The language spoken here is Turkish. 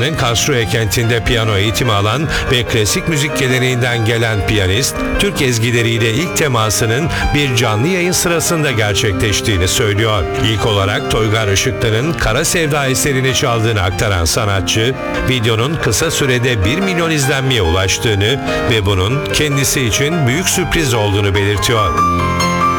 Almanya'nın Karlsruhe kentinde piyano eğitimi alan ve klasik müzik geleneğinden gelen piyanist, Türk ezgileriyle ilk temasının bir canlı yayın sırasında gerçekleştiğini söylüyor. İlk olarak Toygar Işıklı'nın Kara Sevda eserini çaldığını aktaran sanatçı, videonun kısa sürede 1 milyon izlenmeye ulaştığını ve bunun kendisi için büyük sürpriz olduğunu belirtiyor.